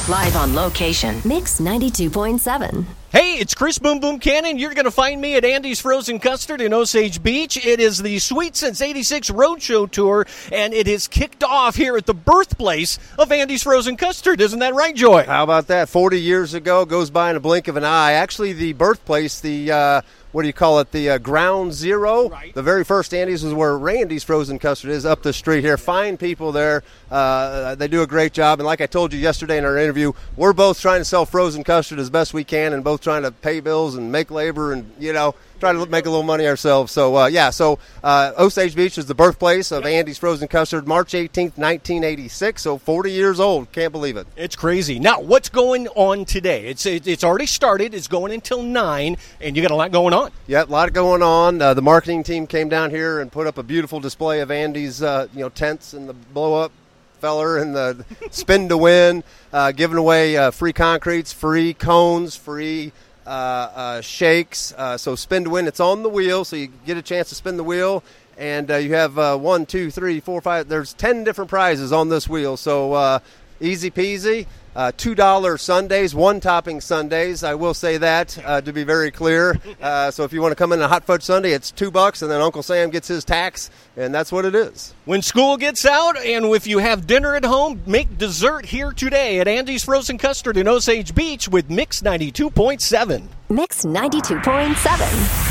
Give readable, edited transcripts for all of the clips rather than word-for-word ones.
Live on location. Mix 92.7. Hey, it's Chris Boom Boom Cannon. You're going to find me at Andy's Frozen Custard in Osage Beach. It is the Sweet Since 86 Roadshow Tour, and it is kicked off here at the birthplace of Andy's Frozen Custard. Isn't that right, Joy? How about that? 40 years ago, goes by in a blink of an eye. Actually, the birthplace, the ground zero. Right. The very first Andy's was where Randy's Frozen Custard is, up the street here. Fine people there. They do a great job. And like I told you yesterday in our interview, we're both trying to sell frozen custard as best we can and both trying to pay bills and make labor and, try to make a little money ourselves. So, Osage Beach is the birthplace of Andy's Frozen Custard, March 18th, 1986. So 40 years old. Can't believe it. It's crazy. Now, what's going on today? It's already started. It's going until 9, and you got a lot going on. Yeah, a lot going on. The marketing team came down here and put up a beautiful display of Andy's, tents and the blow-up feller and the spin to win, giving away free concretes, free cones, free shakes. So spin to win, it's on the wheel, so you get a chance to spin the wheel. And you have 1, 2, 3, 4, 5. There's 10 different prizes on this wheel. So easy peasy. $2 Sundays, one-topping Sundays. I will say that to be very clear. So if you want to come in a hot fudge sundae, it's $2, and then Uncle Sam gets his tax, and that's what it is. When school gets out, and if you have dinner at home, make dessert here today at Andy's Frozen Custard in Osage Beach with Mix 92.7. Mix 92.7.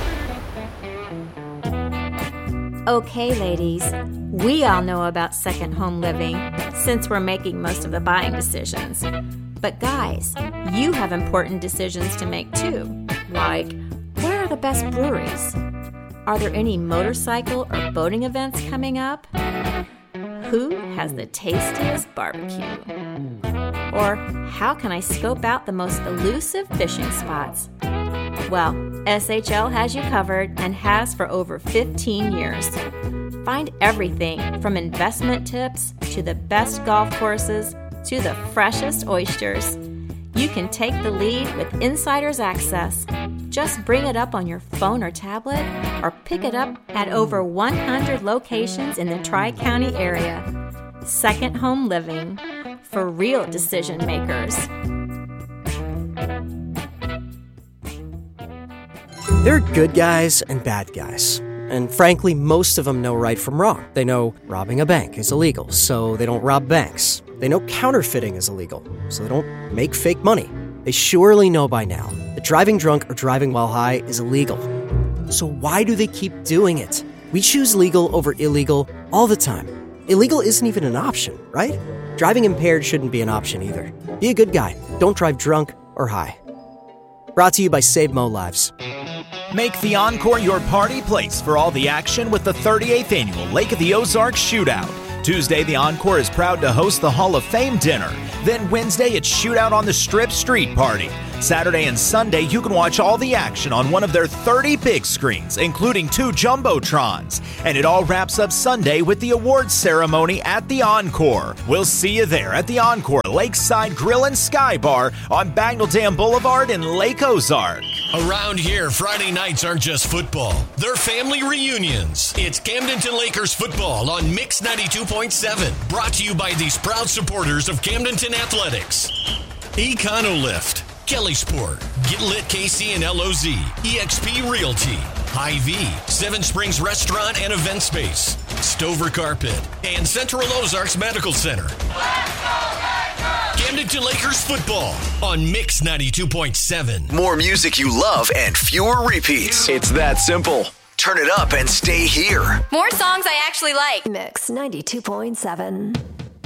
Okay, ladies, we all know about second home living since we're making most of the buying decisions. But guys, you have important decisions to make too, like where are the best breweries? Are there any motorcycle or boating events coming up? Who has the tastiest barbecue? Or how can I scope out the most elusive fishing spots? Well, SHL has you covered and has for over 15 years. Find everything from investment tips to the best golf courses to the freshest oysters. You can take the lead with Insider's Access. Just bring it up on your phone or tablet or pick it up at over 100 locations in the Tri-County area. Second home living for real decision makers. There are good guys and bad guys. And frankly, most of them know right from wrong. They know robbing a bank is illegal, so they don't rob banks. They know counterfeiting is illegal, so they don't make fake money. They surely know by now that driving drunk or driving while high is illegal. So why do they keep doing it? We choose legal over illegal all the time. Illegal isn't even an option, right? Driving impaired shouldn't be an option either. Be a good guy. Don't drive drunk or high. Brought to you by Save Mo Lives. Make the Encore your party place for all the action with the 38th Annual Lake of the Ozarks Shootout. Tuesday, the Encore is proud to host the Hall of Fame dinner. Then Wednesday, it's Shootout on the Strip Street Party. Saturday and Sunday, you can watch all the action on one of their 30 big screens, including 2 Jumbotrons. And it all wraps up Sunday with the awards ceremony at the Encore. We'll see you there at the Encore Lakeside Grill and Sky Bar on Bagnell Dam Boulevard in Lake Ozark. Around here, Friday nights aren't just football. They're family reunions. It's Camdenton Lakers football on Mix 92.7. Brought to you by these proud supporters of Camdenton Athletics. Econolift, Kelly Sport, Get Lit KC and LOZ, EXP Realty, Hy-Vee, Seven Springs Restaurant and Event Space, Stover Carpet, and Central Ozarks Medical Center. Camdenton Lakers football on Mix 92.7. More music you love and fewer repeats. It's that simple. Turn it up and stay here. More songs I actually like. Mix 92.7.